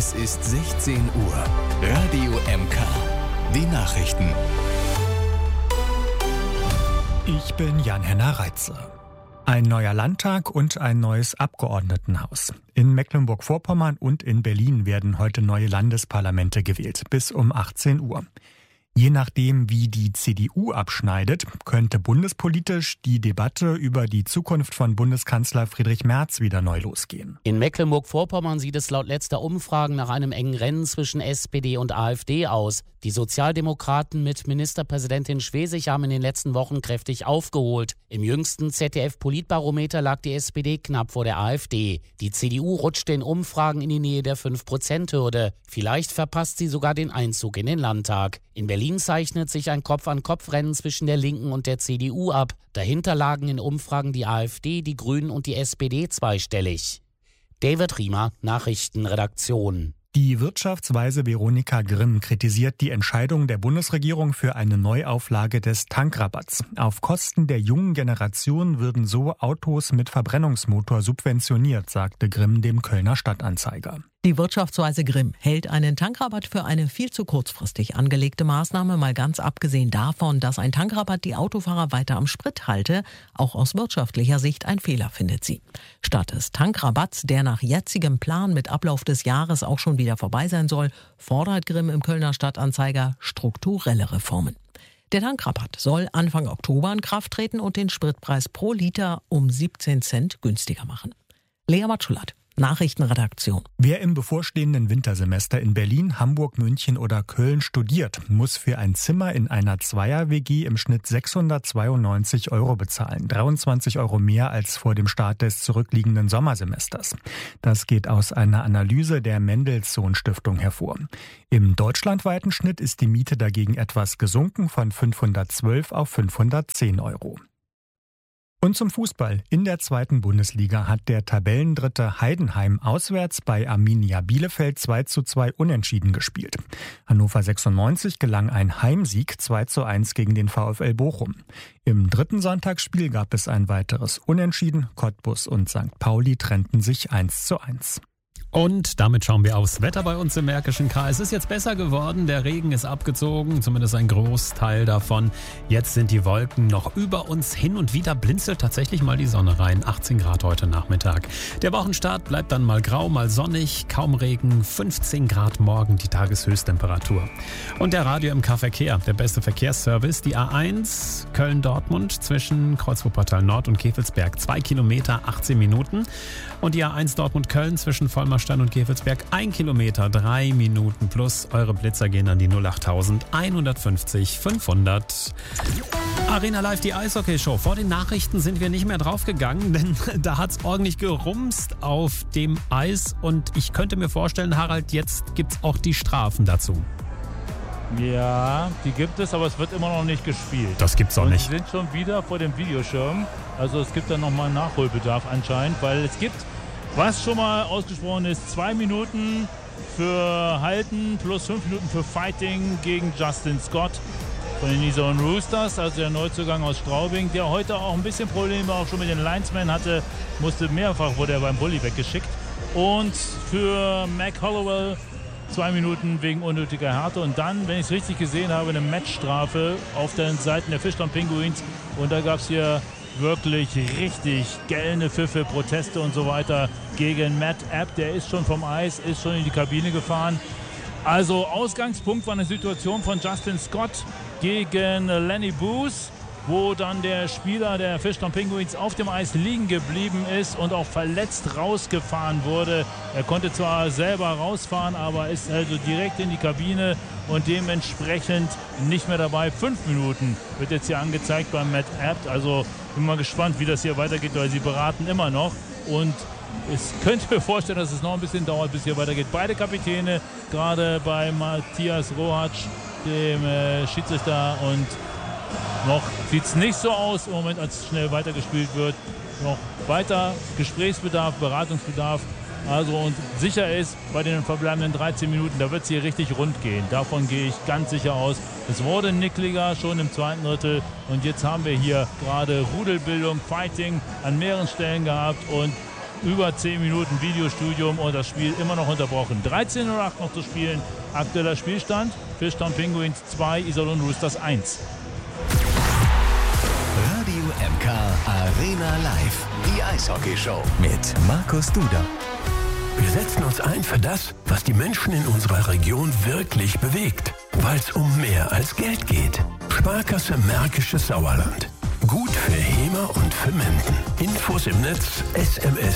Es ist 16 Uhr. Radio MK. Die Nachrichten. Ich bin Jan-Henner Reitze. Ein neuer Landtag und ein neues Abgeordnetenhaus. In Mecklenburg-Vorpommern und in Berlin werden heute neue Landesparlamente gewählt, bis um 18 Uhr. Je nachdem, wie die CDU abschneidet, könnte bundespolitisch die Debatte über die Zukunft von Bundeskanzler Friedrich Merz wieder neu losgehen. In Mecklenburg-Vorpommern sieht es laut letzter Umfragen nach einem engen Rennen zwischen SPD und AfD aus. Die Sozialdemokraten mit Ministerpräsidentin Schwesig haben in den letzten Wochen kräftig aufgeholt. Im jüngsten ZDF-Politbarometer lag die SPD knapp vor der AfD. Die CDU rutschte in Umfragen in die Nähe der 5%-Hürde. Vielleicht verpasst sie sogar den Einzug in den Landtag. In Berlin zeichnet sich ein Kopf-an-Kopf-Rennen zwischen der Linken und der CDU ab. Dahinter lagen in Umfragen die AfD, die Grünen und die SPD zweistellig. David Riemer, Nachrichtenredaktion. Die Wirtschaftsweise Veronika Grimm kritisiert die Entscheidung der Bundesregierung für eine Neuauflage des Tankrabatts. Auf Kosten der jungen Generation würden so Autos mit Verbrennungsmotor subventioniert, sagte Grimm dem Kölner Stadtanzeiger. Die Wirtschaftsweise Grimm hält einen Tankrabatt für eine viel zu kurzfristig angelegte Maßnahme, mal ganz abgesehen davon, dass ein Tankrabatt die Autofahrer weiter am Sprit halte. Auch aus wirtschaftlicher Sicht ein Fehler, findet sie. Statt des Tankrabatts, der nach jetzigem Plan mit Ablauf des Jahres auch schon wieder vorbei sein soll, fordert Grimm im Kölner Stadtanzeiger strukturelle Reformen. Der Tankrabatt soll Anfang Oktober in Kraft treten und den Spritpreis pro Liter um 17 Cent günstiger machen. Lea Matschulat, Nachrichtenredaktion. Wer im bevorstehenden Wintersemester in Berlin, Hamburg, München oder Köln studiert, muss für ein Zimmer in einer Zweier-WG im Schnitt 692 € bezahlen. 23 € mehr als vor dem Start des zurückliegenden Sommersemesters. Das geht aus einer Analyse der Mendelssohn-Stiftung hervor. Im deutschlandweiten Schnitt ist die Miete dagegen etwas gesunken von 512 auf 510 €. Und zum Fußball. In der 2. Bundesliga hat der Tabellendritte Heidenheim auswärts bei Arminia Bielefeld 2:2 unentschieden gespielt. Hannover 96 gelang ein Heimsieg 2:1 gegen den VfL Bochum. Im dritten Sonntagsspiel gab es ein weiteres Unentschieden. Cottbus und St. Pauli trennten sich 1:1. Und damit schauen wir aufs Wetter bei uns im Märkischen Kreis. Es ist jetzt besser geworden, der Regen ist abgezogen, zumindest ein Großteil davon. Jetzt sind die Wolken noch über uns, hin und wieder blinzelt tatsächlich mal die Sonne rein. 18 Grad heute Nachmittag. Der Wochenstart bleibt dann mal grau, mal sonnig, kaum Regen, 15 Grad morgen die Tageshöchsttemperatur. Und der Radio MK Verkehr, der beste Verkehrsservice, die A1 Köln-Dortmund zwischen Kreuzwuppertal Nord und Kevelsberg, 2 Kilometer, 18 Minuten. Und die A1 Dortmund-Köln zwischen Vollmerstein und Kevelsberg 1 Kilometer, 3 Minuten plus. Eure Blitzer gehen an die 08000 150 500. Arena Live, die Eishockey-Show. Vor den Nachrichten sind wir nicht mehr draufgegangen, denn da hat's ordentlich gerumst auf dem Eis. Und ich könnte mir vorstellen, Harald, jetzt gibt's auch die Strafen dazu. Ja, die gibt es, aber es wird immer noch nicht gespielt. Das gibt's auch nicht. Wir sind schon wieder vor dem Videoschirm. Also es gibt da nochmal einen Nachholbedarf anscheinend, weil es gibt, was schon mal ausgesprochen ist, 2 Minuten für Halten plus 5 Minuten für Fighting gegen Justin Scott von den Iserlohn Roosters, also der Neuzugang aus Straubing, der heute auch ein bisschen Probleme auch schon mit den Linesmen hatte, wurde er beim Bulli weggeschickt. Und für Mac Hollowell 2 Minuten wegen unnötiger Härte und dann, wenn ich es richtig gesehen habe, eine Matchstrafe auf den Seiten der Fischtown Pinguins und da gab es hier wirklich richtig gellende Pfiffe, Proteste und so weiter gegen Matt Abt. Der ist schon vom Eis, ist schon in die Kabine gefahren. Also Ausgangspunkt war eine Situation von Justin Scott gegen Lenny Booth, wo dann der Spieler der Fischtown Pinguins auf dem Eis liegen geblieben ist und auch verletzt rausgefahren wurde. Er konnte zwar selber rausfahren, aber ist also direkt in die Kabine und dementsprechend nicht mehr dabei. 5 Minuten wird jetzt hier angezeigt bei Matt Abt. Also bin mal gespannt, wie das hier weitergeht, weil sie beraten immer noch. Und ich könnte mir vorstellen, dass es noch ein bisschen dauert, bis hier weitergeht. Beide Kapitäne, gerade bei Matthias Rohatsch, dem Schiedsrichter, und noch sieht es nicht so aus im Moment, als schnell weitergespielt wird. Noch weiter Gesprächsbedarf, Beratungsbedarf. Also und sicher ist, bei den verbleibenden 13 Minuten, da wird es hier richtig rund gehen. Davon gehe ich ganz sicher aus. Es wurde nickliger schon im zweiten Drittel und jetzt haben wir hier gerade Rudelbildung, Fighting an mehreren Stellen gehabt und über 10 Minuten Videostudium und das Spiel immer noch unterbrochen. 13:08 noch zu spielen. Aktueller Spielstand: Fischtown Penguins 2, Iserlohn Roosters 1. Radio MK Arena Live. Die Eishockeyshow mit Markus Duda. Wir setzen uns ein für das, was die Menschen in unserer Region wirklich bewegt. Weil es um mehr als Geld geht. Sparkasse Märkisches Sauerland. Gut für Hemer und für Menden. Infos im Netz, SMS